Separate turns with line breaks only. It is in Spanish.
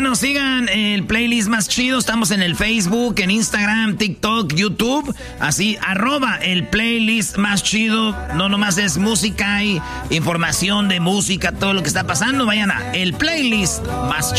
bueno, sigan el playlist más chido. Estamos en el Facebook, en Instagram, TikTok, YouTube. Así, @el playlist más chido. No nomás es música y información de música, todo lo que está pasando. Vayan a el playlist más chido.